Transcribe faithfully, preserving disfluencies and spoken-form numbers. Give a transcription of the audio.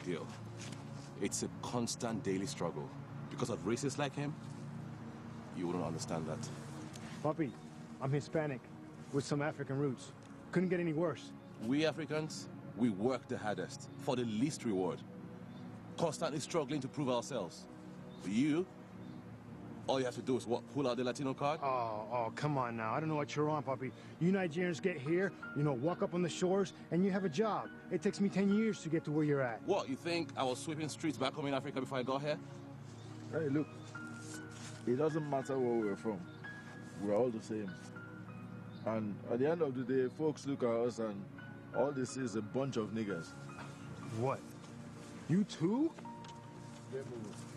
Gil. It's a constant daily struggle. Because of racists like him, you wouldn't understand that. Papi, I'm Hispanic, with some African roots. Couldn't get any worse. We Africans, we work the hardest, for the least reward. Constantly struggling to prove ourselves. But you, all you have to do is what, pull out the Latino card? Oh, oh, come on now. I don't know what you're on, Papi. You Nigerians get here, you know, walk up on the shores, and you have a job. It takes me ten years to get to where you're at. What, you think I was sweeping streets back home in Africa before I got here? Hey, look. It doesn't matter where we're from. We're all the same. And at the end of the day, folks look at us and all they see is a bunch of niggas. What? You too? They move.